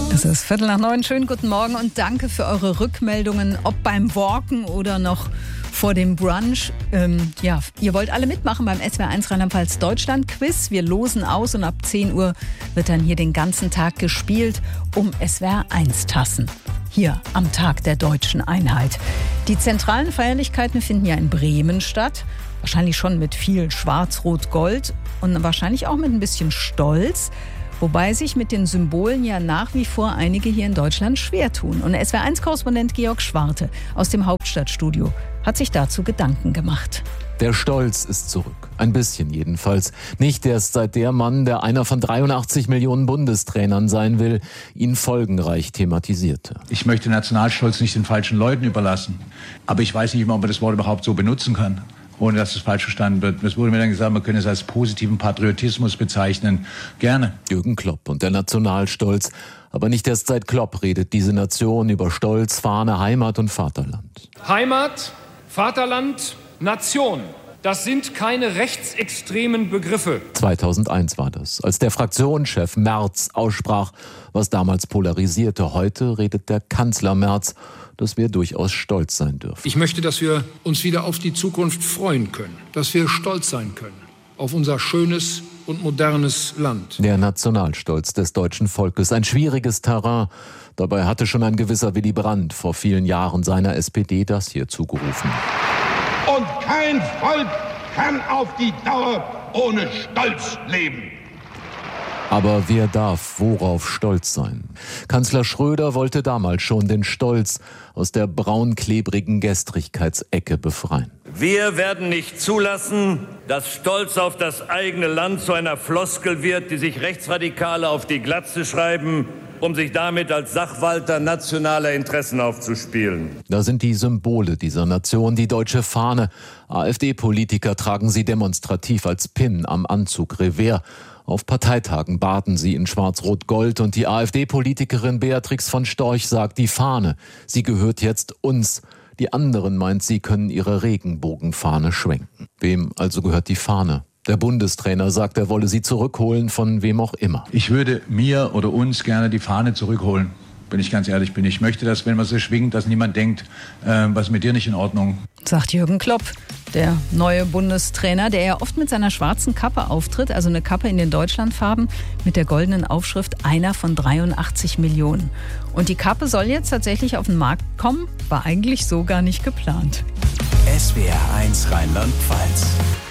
Es ist 8:45. Schönen guten Morgen und danke für eure Rückmeldungen, ob beim Walken oder noch vor dem Brunch. Ihr wollt alle mitmachen beim SWR1 Rheinland-Pfalz Deutschland-Quiz. Wir losen aus und ab 10 Uhr wird dann hier den ganzen Tag gespielt um SWR1-Tassen. Hier am Tag der deutschen Einheit. Die zentralen Feierlichkeiten finden ja in Bremen statt. Wahrscheinlich schon mit viel Schwarz-Rot-Gold und wahrscheinlich auch mit ein bisschen Stolz. Wobei sich mit den Symbolen ja nach wie vor einige hier in Deutschland schwer tun. Und SWR1-Korrespondent Georg Schwarte aus dem Hauptstadtstudio hat sich dazu Gedanken gemacht. Der Stolz ist zurück. Ein bisschen jedenfalls. Nicht erst seit der Mann, der einer von 83 Millionen Bundestrainern sein will, ihn folgenreich thematisierte. Ich möchte Nationalstolz nicht den falschen Leuten überlassen. Aber ich weiß nicht, ob man das Wort überhaupt so benutzen kann, ohne dass es falsch verstanden wird. Es wurde mir dann gesagt, man könne es als positiven Patriotismus bezeichnen. Gerne. Jürgen Klopp und der Nationalstolz. Aber nicht erst seit Klopp redet diese Nation über Stolz, Fahne, Heimat und Vaterland. Heimat, Vaterland, Nation. Das sind keine rechtsextremen Begriffe. 2001 war das, als der Fraktionschef Merz aussprach, was damals polarisierte. Heute redet der Kanzler Merz, dass wir durchaus stolz sein dürfen. Ich möchte, dass wir uns wieder auf die Zukunft freuen können, dass wir stolz sein können auf unser schönes und modernes Land. Der Nationalstolz des deutschen Volkes, ein schwieriges Terrain. Dabei hatte schon ein gewisser Willy Brandt vor vielen Jahren seiner SPD das hier zugerufen. Und kein Volk kann auf die Dauer ohne Stolz leben. Aber wer darf worauf stolz sein? Kanzler Schröder wollte damals schon den Stolz aus der braunklebrigen Gestrigkeitsecke befreien. Wir werden nicht zulassen, dass Stolz auf das eigene Land zu einer Floskel wird, die sich Rechtsradikale auf die Glatze schreiben, um sich damit als Sachwalter nationaler Interessen aufzuspielen. Da sind die Symbole dieser Nation, die deutsche Fahne. AfD-Politiker tragen sie demonstrativ als Pin am Anzug Revers. Auf Parteitagen baden sie in Schwarz-Rot-Gold und die AfD-Politikerin Beatrix von Storch sagt, die Fahne, sie gehört jetzt uns. Die anderen, meint sie, können ihre Regenbogenfahne schwenken. Wem also gehört die Fahne? Der Bundestrainer sagt, er wolle sie zurückholen, von wem auch immer. Ich würde mir oder uns gerne die Fahne zurückholen, wenn ich ganz ehrlich bin. Ich möchte, dass, wenn man sie schwingt, dass niemand denkt, was mit dir nicht in Ordnung. Sagt Jürgen Klopp, der neue Bundestrainer, der ja oft mit seiner schwarzen Kappe auftritt, also eine Kappe in den Deutschlandfarben mit der goldenen Aufschrift einer von 83 Millionen. Und die Kappe soll jetzt tatsächlich auf den Markt kommen, war eigentlich so gar nicht geplant. SWR1 Rheinland-Pfalz.